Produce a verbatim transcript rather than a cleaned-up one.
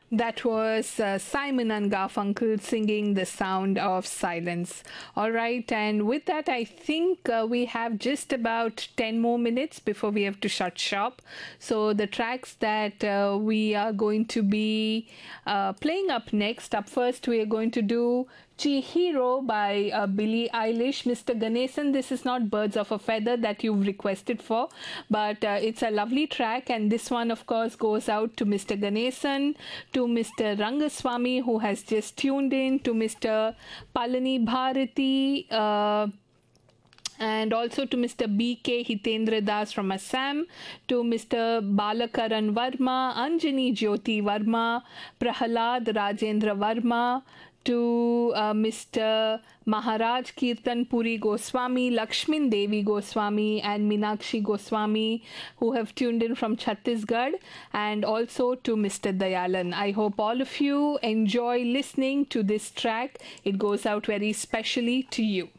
That was uh, Simon and Garfunkel singing The Sound of Silence. All right, and with that, I think uh, we have just about ten more minutes before we have to shut shop. So, the tracks that uh, we are going to be uh, playing up next, up first, we are going to do Chihiro by uh, Billie Eilish. Mister Ganesan, this is not Birds of a Feather that you've requested for, but uh, it's a lovely track, and this one, of course, goes out to Mister Ganesan, to Mister Rangaswamy, who has just tuned in, to Mister Palani Bharati, uh, and also to Mister B K Hitendra Das from Assam, to Mister Balakaran Varma, Anjani Jyoti Varma, Prahalad Rajendra Varma, to uh, Mister Maharaj Kirtan Puri Goswami, Lakshmin Devi Goswami, and Minakshi Goswami, who have tuned in from Chhattisgarh, and also to Mister Dayalan. I hope all of you enjoy listening to this track. It goes out very specially to you.